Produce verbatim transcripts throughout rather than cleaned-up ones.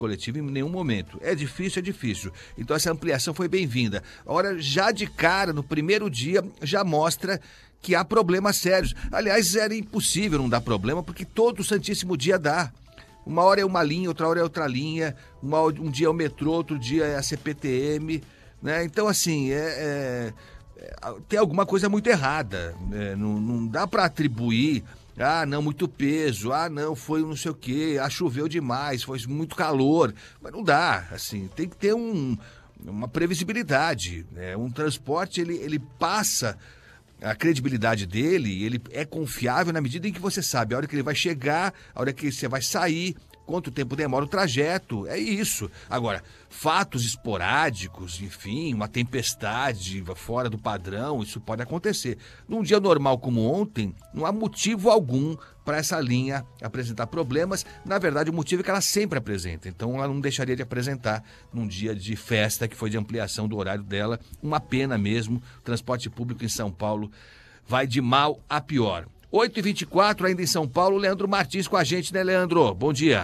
coletivo em nenhum momento. É difícil, é difícil. Então essa ampliação foi bem-vinda. Agora, já de cara, no primeiro dia, já mostra que há problemas sérios. Aliás, era impossível não dar problema, porque todo o santíssimo dia dá. Uma hora é uma linha, outra hora é outra linha, uma, um dia é o metrô, outro dia é a C P T M, né? Então, assim, é, é, é, tem alguma coisa muito errada. Né? Não, não dá para atribuir, ah, não, muito peso, ah, não, foi não sei o quê, ah, choveu demais, foi muito calor. Mas não dá, assim, tem que ter um, uma previsibilidade. Né? Um transporte, ele, ele passa... A credibilidade dele, ele é confiável na medida em que você sabe a hora que ele vai chegar, a hora que você vai sair, quanto tempo demora o trajeto, é isso. Agora, fatos esporádicos, enfim, uma tempestade fora do padrão, isso pode acontecer. Num dia normal como ontem, não há motivo algum para essa linha apresentar problemas. Na verdade, o motivo é que ela sempre apresenta. Então, ela não deixaria de apresentar num dia de festa, que foi de ampliação do horário dela. Uma pena mesmo. O transporte público em São Paulo vai de mal a pior. oito e vinte e quatro, ainda em São Paulo, Leandro Martins com a gente, né, Leandro? Bom dia.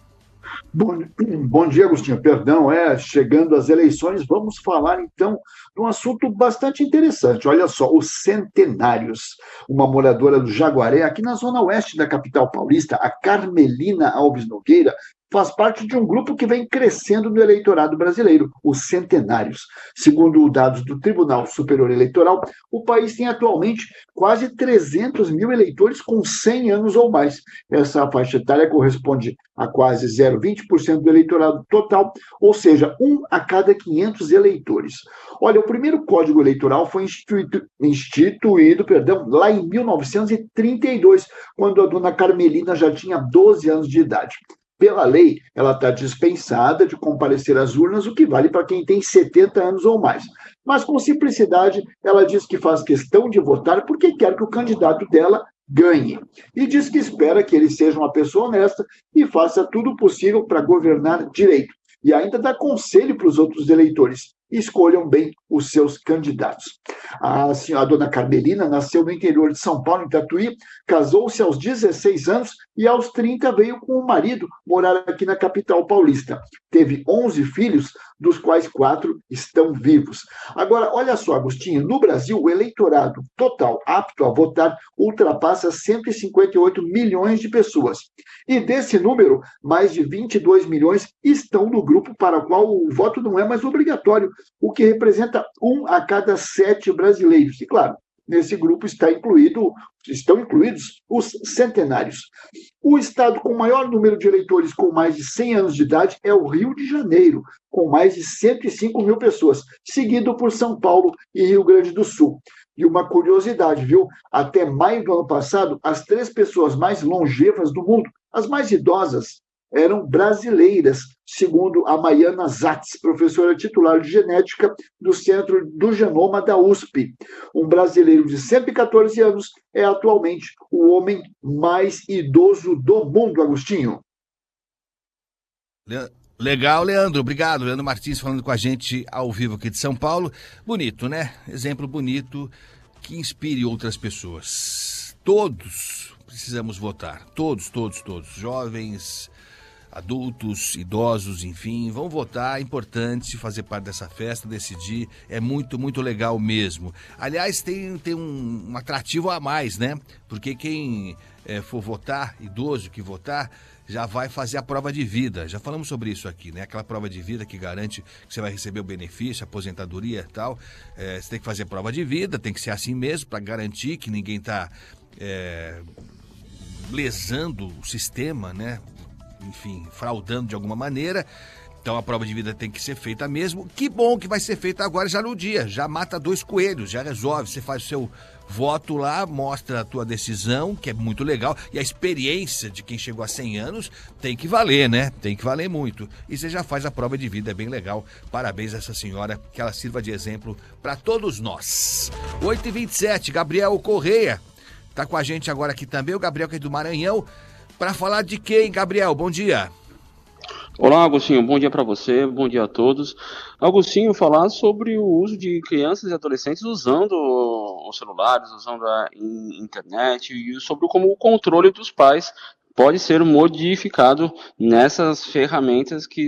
Bom, bom dia, Agostinho. Perdão, é, chegando às eleições, vamos falar então de um assunto bastante interessante. Olha só, os centenários. Uma moradora do Jaguaré, aqui na zona oeste da capital paulista, a Carmelina Alves Nogueira, faz parte de um grupo que vem crescendo no eleitorado brasileiro, os centenários. Segundo dados do Tribunal Superior Eleitoral, o país tem atualmente quase trezentos mil eleitores com cem anos ou mais. Essa faixa etária corresponde a quase zero vírgula vinte por cento do eleitorado total, ou seja, um a cada quinhentos eleitores. Olha, o primeiro Código Eleitoral foi instituído, instituído perdão, lá em mil novecentos e trinta e dois, quando a dona Carmelina já tinha doze anos de idade. Pela lei, ela está dispensada de comparecer às urnas, o que vale para quem tem setenta anos ou mais. Mas, com simplicidade, ela diz que faz questão de votar porque quer que o candidato dela ganhe. E diz que espera que ele seja uma pessoa honesta e faça tudo o possível para governar direito. E ainda dá conselho para os outros eleitores: escolham bem os seus candidatos. A, senhora, a dona Carmelina nasceu no interior de São Paulo, em Tatuí, casou-se aos dezesseis anos e aos trinta veio com o marido morar aqui na capital paulista. Teve onze filhos, dos quais quatro estão vivos. Agora, olha só, Agostinho, no Brasil, o eleitorado total apto a votar ultrapassa cento e cinquenta e oito milhões de pessoas. E desse número, mais de vinte e dois milhões estão no grupo para o qual o voto não é mais obrigatório, o que representa um a cada sete brasileiros. E, claro, nesse grupo está incluído, estão incluídos os centenários. O estado com maior número de eleitores com mais de cem anos de idade é o Rio de Janeiro, com mais de cento e cinco mil pessoas, seguido por São Paulo e Rio Grande do Sul. E uma curiosidade, viu? Até maio do ano passado, as três pessoas mais longevas do mundo, as mais idosas, eram brasileiras, segundo a Maiana Zatz, professora titular de genética do Centro do Genoma da U S P. Um brasileiro de cento e quatorze anos é atualmente o homem mais idoso do mundo, Agostinho. Legal, Leandro. Obrigado. Leandro Martins falando com a gente ao vivo aqui de São Paulo. Bonito, né? Exemplo bonito que inspire outras pessoas. Todos precisamos votar. Todos, todos, todos. Jovens, adultos, idosos, enfim, vão votar. É importante fazer parte dessa festa, decidir. É muito, muito legal mesmo. Aliás, tem, tem um, um atrativo a mais, né? Porque quem é, for votar, idoso que votar, já vai fazer a prova de vida. Já falamos sobre isso aqui, né? Aquela prova de vida que garante que você vai receber o benefício, a aposentadoria e tal. É, você tem que fazer a prova de vida, tem que ser assim mesmo, para garantir que ninguém está é, lesando o sistema, né? Enfim, fraudando de alguma maneira. Então a prova de vida tem que ser feita mesmo. Que bom que vai ser feita agora já no dia. Já mata dois coelhos, já resolve. Você faz o seu voto lá, mostra a tua decisão, que é muito legal. E a experiência de quem chegou a cem anos tem que valer, né? Tem que valer muito. E você já faz a prova de vida, é bem legal. Parabéns a essa senhora, que ela sirva de exemplo para todos nós. oito e vinte e sete, Gabriel Correia tá com a gente agora aqui também. O Gabriel, que é do Maranhão. Para falar de quem, Gabriel? Bom dia. Olá, Agostinho. Bom dia para você, bom dia a todos. Agostinho, falar sobre o uso de crianças e adolescentes usando os celulares, usando a internet e sobre como o controle dos pais pode ser modificado nessas ferramentas que